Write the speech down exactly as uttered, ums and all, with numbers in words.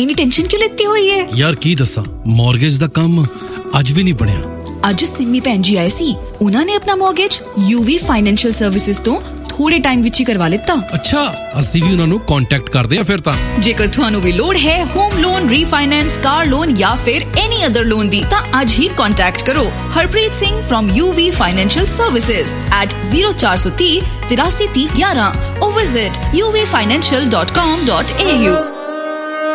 इन्नी टेंशन क्यों लेती हुई है? यार की दसा मॉर्गेज दा काम अज भी नहीं बनया। अज सिमी भैन जी आए सी, उन्होंने अपना मॉर्गेज यूवी फाइनेंशियल सर्विसेज तो थोड़े टाइम विच ही करवा लेता। अच्छा, असी भी उन्होंने कांटेक्ट करदे आ फिर तां। जेकर तुहानू भी लोड़ है home loan, refinance, car loan या फिर एनी अदर लोन दी तां आज ही कांटेक्ट करो Harpreet Singh from UV financial services at zero four three three तिरासी तीस ग्यारह or visit u v financial dot com dot a u।